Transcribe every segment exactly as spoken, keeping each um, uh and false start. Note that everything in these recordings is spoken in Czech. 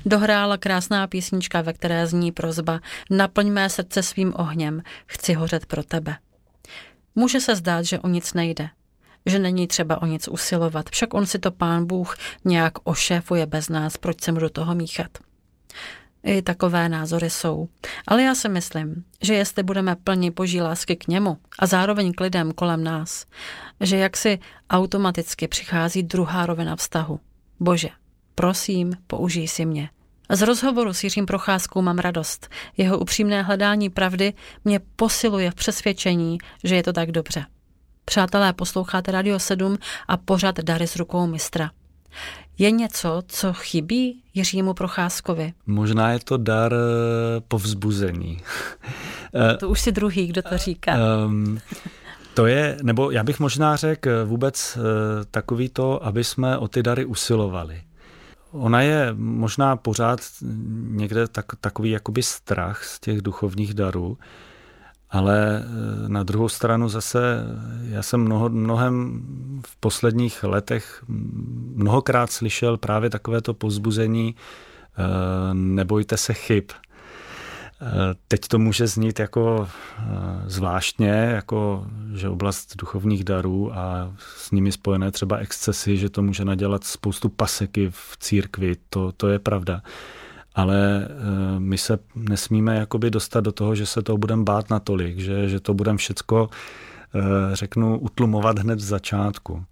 dohrála krásná písnička, ve které zní prosba: naplň mé srdce svým ohněm, chci hořet pro tebe. Může se zdát, že o nic nejde, že není třeba o nic usilovat, však on si to Pán Bůh nějak ošéfuje bez nás, proč se mu do toho míchat. I takové názory jsou. Ale já si myslím, že jestli budeme plni Boží lásky k němu a zároveň k lidem kolem nás, že jaksi automaticky přichází druhá rovina vztahu. Bože, prosím, použij si mě. Z rozhovoru s Jiřím Procházkou mám radost. Jeho upřímné hledání pravdy mě posiluje v přesvědčení, že je to tak dobře. Přátelé, posloucháte Radio sedm a pořad Dary z rukou mistra. Je něco, co chybí Jiřímu Procházkovi? Možná je to dar povzbuzení. To už si druhý, kdo to říká. Um, to je, nebo já bych možná řekl vůbec takový to, aby jsme o ty dary usilovali. Ona je možná pořád někde tak, takový jakoby strach z těch duchovních darů, ale na druhou stranu zase já jsem mnoho, mnohem v posledních letech mnohokrát slyšel právě takovéto povzbuzení: nebojte se chyb. Teď to může znít jako zvláštně, jako že oblast duchovních darů a s nimi spojené třeba excesy, že to může nadělat spoustu paseky v církvi, to, to je pravda. Ale my se nesmíme jakoby dostat do toho, že se toho budeme bát natolik, že, že to budeme všecko, řeknu, utlumovat hned z začátku.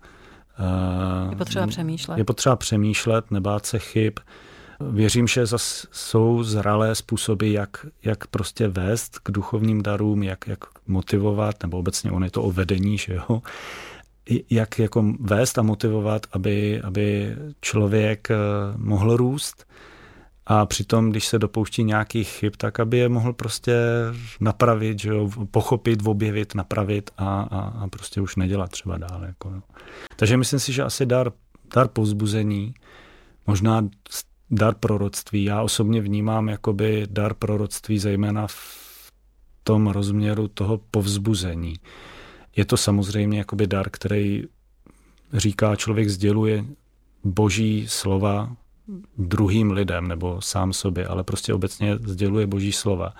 Je potřeba přemýšlet. Je potřeba přemýšlet, nebát se chyb. Věřím, že zase jsou zralé způsoby, jak, jak prostě vést k duchovním darům, jak, jak motivovat, nebo obecně on je to o vedení, že jo? Jak jako vést a motivovat, aby, aby člověk mohl růst. A přitom, když se dopouští nějakých chyb, tak aby je mohl prostě napravit, že jo, pochopit, objevit, napravit a, a, a prostě už nedělat třeba dál. Jako, no. Takže myslím si, že asi dar, dar povzbuzení, možná dar proroctví. Já osobně vnímám jakoby dar proroctví zejména v tom rozměru toho povzbuzení. Je to samozřejmě jakoby dar, který říká, člověk sděluje Boží slova druhým lidem nebo sám sobě, ale prostě obecně sděluje Boží slova.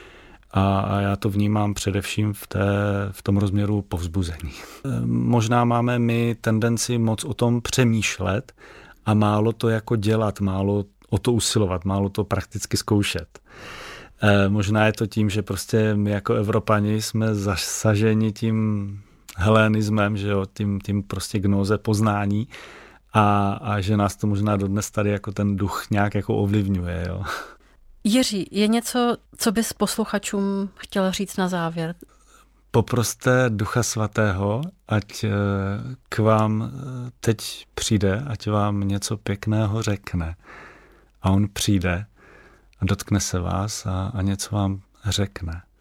A, a já to vnímám především v, té, v tom rozměru povzbuzení. Možná máme my tendenci moc o tom přemýšlet a málo to jako dělat, málo o to usilovat, málo to prakticky zkoušet. E, možná je to tím, že prostě my jako Evropani jsme zasaženi tím helenismem, že jo, tím, tím prostě gnóze poznání a, a že nás to možná dodnes tady jako ten duch nějak jako ovlivňuje, jo. Jiří, je něco, co bys posluchačům chtěl říct na závěr? Poproste Ducha Svatého, ať k vám teď přijde, ať vám něco pěkného řekne. A on přijde a dotkne se vás a, a něco vám řekne.